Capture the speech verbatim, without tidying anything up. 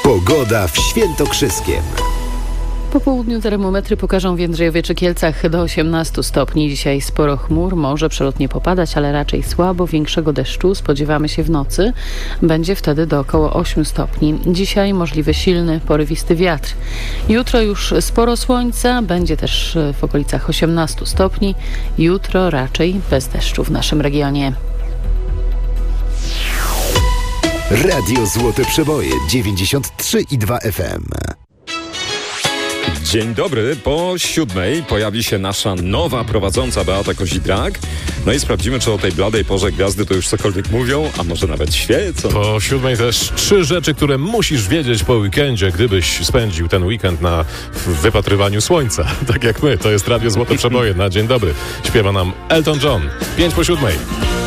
Pogoda w Świętokrzyskiem. Po południu termometry pokażą w Jędrzejowie czy Kielcach do osiemnastu stopni. Dzisiaj sporo chmur, może przelotnie popadać, ale raczej słabo. Większego deszczu spodziewamy się w nocy. Będzie wtedy do około ośmiu stopni. Dzisiaj możliwy silny, porywisty wiatr. Jutro już sporo słońca, będzie też w okolicach osiemnastu stopni. Jutro raczej bez deszczu w naszym regionie. Radio Złote Przeboje dziewięćdziesiąt trzy i dwa F M. Dzień dobry, po siódmej pojawi się nasza nowa prowadząca Beata Kozidrak. No i sprawdzimy, czy o tej bladej porze gwiazdy to już cokolwiek mówią, a może nawet świecą. Po siódmej też trzy rzeczy, które musisz wiedzieć po weekendzie, gdybyś spędził ten weekend na wypatrywaniu słońca. Tak jak my, to jest Radio Złote Przeboje na Dzień Dobry. Śpiewa nam Elton John. Pięć po siódmej.